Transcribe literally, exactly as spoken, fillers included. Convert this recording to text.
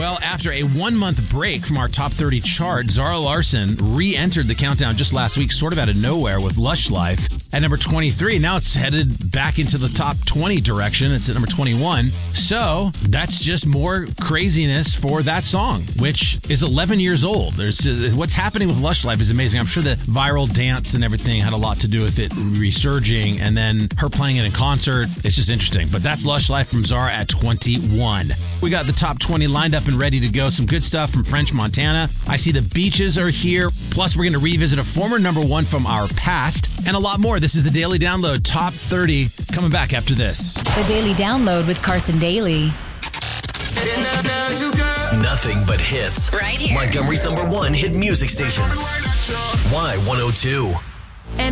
Well, after a one-month break from our top thirty chart, Zara Larsson re-entered the countdown just last week, sort of out of nowhere with Lush Life at number twenty-three. Now it's headed back into the top twenty direction. It's at number twenty-one. So that's just more craziness for that song, which is eleven years old. There's uh, what's happening with Lush Life is amazing. I'm sure the viral dance and everything had a lot to do with it resurging, and then her playing it in concert. It's just interesting. But that's Lush Life from Zara at twenty-one. We got the top twenty lined up and ready to go. Some good stuff from French Montana. I See the Beaches are here. Plus, we're going to revisit a former number one from our past and a lot more. This is the Daily Download Top thirty. Coming back after this. The Daily Download with Carson Daly. Nothing but hits. Right here. Montgomery's number one hit music station. Y one oh two.